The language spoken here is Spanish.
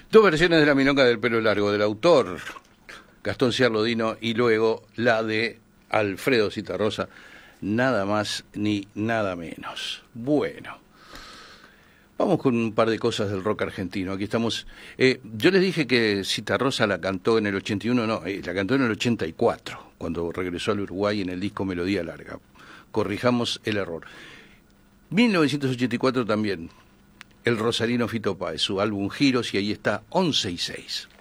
Dos versiones de La milonga del pelo largo, del autor Gastón Ciarlodino, y luego la de Alfredo Zitarrosa, nada más ni nada menos. Bueno, vamos con un par de cosas del rock argentino. Aquí estamos. Yo les dije que Zitarrosa la cantó en el 81, no, la cantó en el 84, cuando regresó al Uruguay en el disco Melodía Larga. Corrijamos el error. 1984 también, el rosarino Fito Páez, su álbum Giros, y ahí está 11 y 6.